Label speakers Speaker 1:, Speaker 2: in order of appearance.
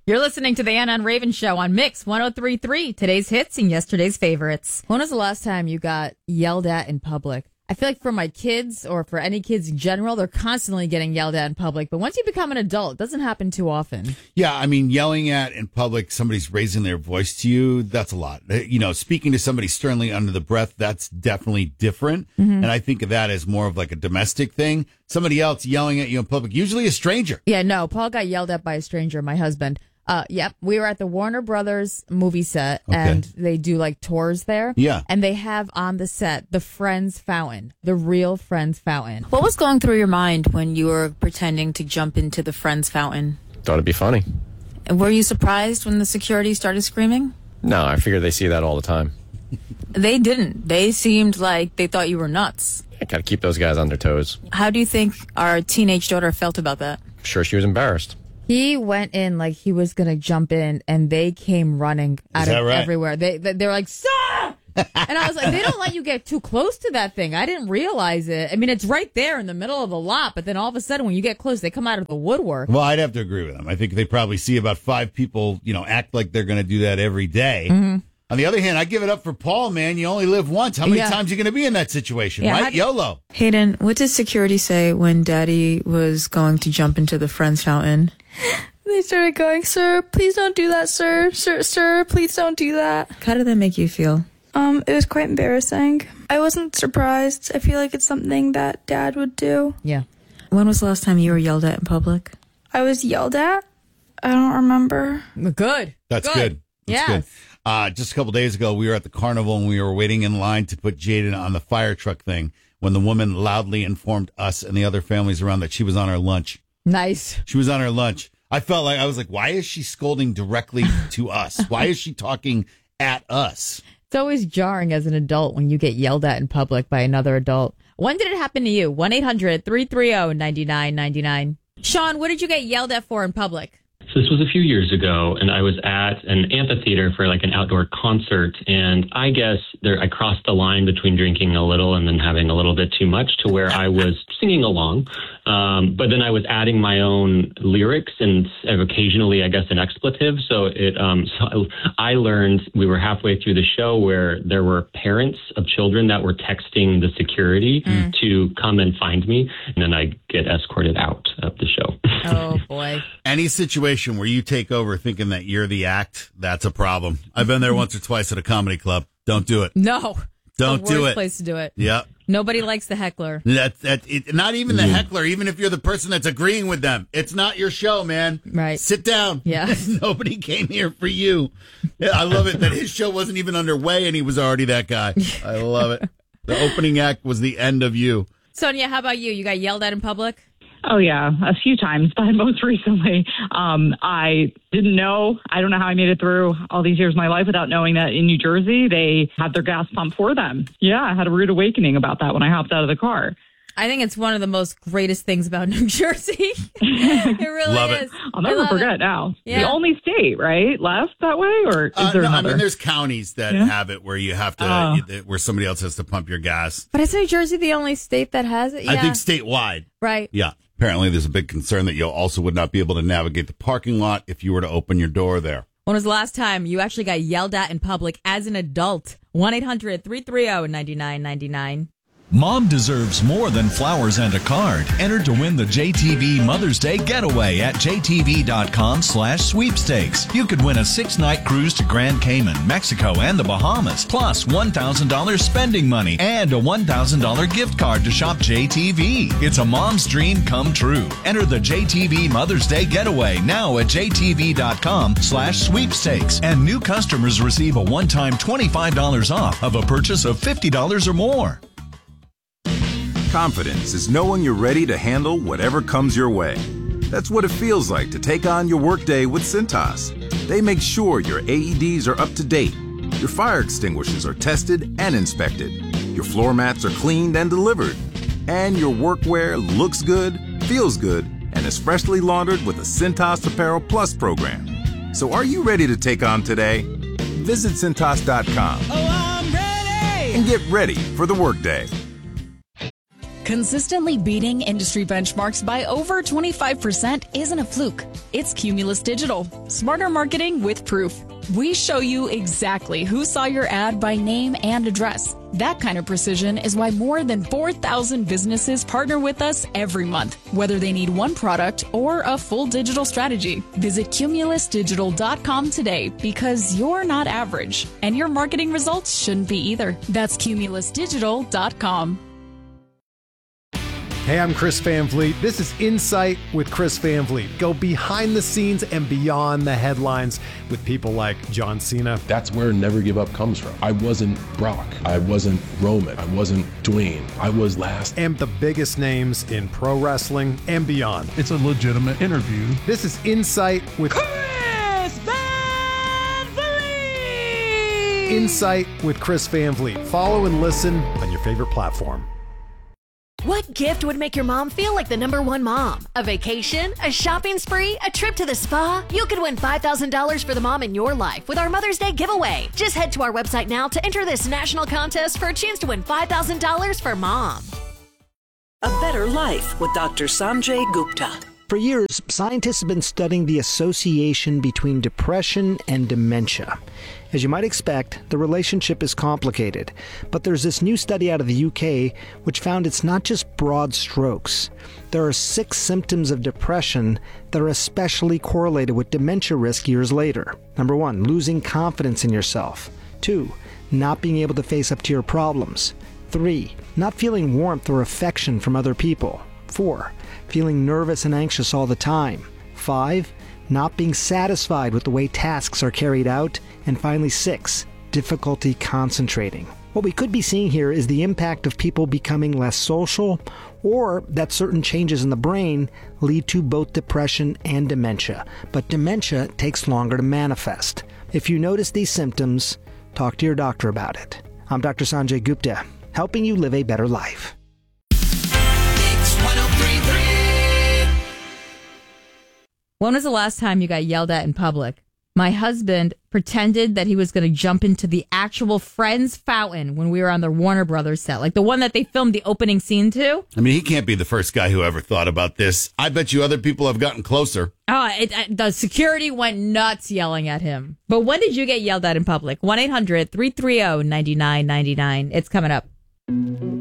Speaker 1: You're listening to the Anna and Raven Show on Mix 103.3, today's hits and yesterday's favorites. When was the last time you got yelled at in public? I feel like for my kids or for any kids in general, they're constantly getting yelled at in public. But once you become an adult, it doesn't happen too often.
Speaker 2: Yeah, I mean, yelling at in public, somebody's raising their voice to you, that's a lot. You know, speaking to somebody sternly under the breath, that's definitely different. Mm-hmm. And I think of that as more of like a domestic thing. Somebody else yelling at you in public, usually a stranger.
Speaker 1: Yeah, no, Paul got yelled at by a stranger, my husband. Yep. We were at the Warner Brothers movie set, and they do like tours there.
Speaker 2: Yeah.
Speaker 1: And they have on the set the Friends fountain, the real Friends fountain. What was going through your mind when you were pretending to jump into the Friends fountain?
Speaker 3: Thought it'd be funny.
Speaker 1: And were you surprised when the security started screaming?
Speaker 3: No, I figure they see that all the time.
Speaker 1: They didn't. They seemed like they thought you were nuts.
Speaker 3: I gotta keep those guys on their toes.
Speaker 1: How do you think our teenage daughter felt about that?
Speaker 3: I'm sure she was embarrassed.
Speaker 1: He went in like he was going to jump in, and they came running out of everywhere. They were like, "Sir!" And I was like, they don't let you get too close to that thing. I didn't realize it. I mean, it's right there in the middle of the lot, but then all of a sudden when you get close, they come out of the woodwork.
Speaker 2: Well, I'd have to agree with them. I think they probably see about 5 people, act like they're going to do that every day.
Speaker 1: Mm-hmm.
Speaker 2: On the other hand, I give it up for Paul, man. You only live once. How many times are you going to be in that situation, right? YOLO.
Speaker 1: Hayden, what did security say when Daddy was going to jump into the Friends fountain?
Speaker 4: They started going, "Sir, please don't do that, sir. Sir, please don't do that."
Speaker 1: How did that make you feel?
Speaker 4: It was quite embarrassing. I wasn't surprised. I feel like it's something that Dad would do.
Speaker 1: Yeah. When was the last time you were yelled at in public?
Speaker 4: I was yelled at? I don't remember.
Speaker 1: Good.
Speaker 2: That's good. That's good. Just a couple days ago, we were at the carnival and we were waiting in line to put Jaden on the fire truck thing when the woman loudly informed us and the other families around that she was on her lunch.
Speaker 1: Nice.
Speaker 2: She was on her lunch. I was like, why is she scolding directly to us? Why is she talking at us?
Speaker 1: It's always jarring as an adult when you get yelled at in public by another adult. When did it happen to you? 1-800-330-9999. Sean, what did you get yelled at for in public?
Speaker 5: So this was a few years ago, and I was at an amphitheater for like an outdoor concert, and I guess I crossed the line between drinking a little and then having a little bit too much to where I was singing along, but then I was adding my own lyrics and occasionally, I guess, an expletive. So I learned we were halfway through the show where there were parents of children that were texting the security to come and find me, and then I get escorted out of the show.
Speaker 1: Oh, boy.
Speaker 2: Any situation where you take over thinking that you're the act, that's a problem. I've been there once or twice at a comedy club. Don't do it.
Speaker 1: No.
Speaker 2: Don't do it.
Speaker 1: Worst place to do it.
Speaker 2: Yeah.
Speaker 1: Nobody likes the heckler.
Speaker 2: Not even the heckler, even if you're the person that's agreeing with them. It's not your show, man.
Speaker 1: Right.
Speaker 2: Sit down.
Speaker 1: Yeah.
Speaker 2: Nobody came here for you. Yeah, I love it that his show wasn't even underway and he was already that guy. I love it. The opening act was the end of you.
Speaker 1: Sonia, how about you? You got yelled at in public?
Speaker 6: Oh, yeah, a few times, but most recently, I didn't know. I don't know how I made it through all these years of my life without knowing that in New Jersey, they had their gas pump for them. Yeah, I had a rude awakening about that when I hopped out of the car.
Speaker 1: I think it's one of the most greatest things about New Jersey. It really
Speaker 2: love
Speaker 1: is.
Speaker 2: It.
Speaker 6: I'll never forget now.
Speaker 1: Yeah.
Speaker 6: The only state, right, left that way? Or is there another?
Speaker 2: I mean, there's counties that have it where you have to, where somebody else has to pump your gas.
Speaker 1: But is New Jersey the only state that has it? Yeah.
Speaker 2: I think statewide.
Speaker 1: Right.
Speaker 2: Yeah. Apparently, there's a big concern that you also would not be able to navigate the parking lot if you were to open your door there.
Speaker 1: When was the last time you actually got yelled at in public as an adult? 1-800-330-9999.
Speaker 7: Mom deserves more than flowers and a card. Enter to win the JTV Mother's Day Getaway at jtv.com/sweepstakes. You could win a 6-night cruise to Grand Cayman, Mexico, and the Bahamas, plus $1,000 spending money and a $1,000 gift card to shop JTV. It's a mom's dream come true. Enter the JTV Mother's Day Getaway now at jtv.com/sweepstakes. And new customers receive a one-time $25 off of a purchase of $50 or more.
Speaker 8: Confidence is knowing you're ready to handle whatever comes your way. That's what it feels like to take on your workday with Cintas. They make sure your AEDs are up to date, your fire extinguishers are tested and inspected, your floor mats are cleaned and delivered, and your workwear looks good, feels good, and is freshly laundered with the Cintas Apparel Plus program. So are you ready to take on today? Visit Cintas.com.
Speaker 9: Oh, I'm ready!
Speaker 8: And get ready for the workday.
Speaker 9: Consistently beating industry benchmarks by over 25% isn't a fluke. It's Cumulus Digital. Smarter marketing with proof. We show you exactly who saw your ad by name and address. That kind of precision is why more than 4,000 businesses partner with us every month, whether they need one product or a full digital strategy. Visit cumulusdigital.com today because you're not average, and your marketing results shouldn't be either. That's cumulusdigital.com.
Speaker 10: Hey, I'm Chris Van Vliet. This is Insight with Chris Van Vliet. Go behind the scenes and beyond the headlines with people like John Cena.
Speaker 11: That's where Never Give Up comes from. I wasn't Brock. I wasn't Roman. I wasn't Dwayne. I was last.
Speaker 10: And the biggest names in pro wrestling and beyond.
Speaker 12: It's a legitimate interview.
Speaker 10: This is Insight with
Speaker 13: Chris Van Vliet.
Speaker 10: Insight with Chris Van Vliet. Follow and listen on your favorite platform.
Speaker 14: What gift would make your mom feel like the #1 mom? A vacation? A shopping spree? A trip to the spa? You could win $5,000 for the mom in your life with our Mother's Day giveaway. Just head to our website now to enter this national contest for a chance to win $5,000 for mom.
Speaker 15: A Better Life with Dr. Sanjay Gupta.
Speaker 16: For years, scientists have been studying the association between depression and dementia. As you might expect, the relationship is complicated, but there's this new study out of the UK which found it's not just broad strokes. There are 6 symptoms of depression that are especially correlated with dementia risk years later. Number 1, losing confidence in yourself. 2, not being able to face up to your problems. 3, not feeling warmth or affection from other people. 4, feeling nervous and anxious all the time. 5, not being satisfied with the way tasks are carried out. And finally 6, difficulty concentrating. What we could be seeing here is the impact of people becoming less social, or that certain changes in the brain lead to both depression and dementia. But dementia takes longer to manifest. If you notice these symptoms, talk to your doctor about it. I'm Dr. Sanjay Gupta, helping you live a better life.
Speaker 1: When was the last time you got yelled at in public? My husband pretended that he was going to jump into the actual Friends fountain when we were on the Warner Brothers set, like the one that they filmed the opening scene to.
Speaker 2: I mean, he can't be the first guy who ever thought about this. I bet you other people have gotten closer.
Speaker 1: The security went nuts yelling at him. But when did you get yelled at in public? 1-800-330-9999. It's coming up.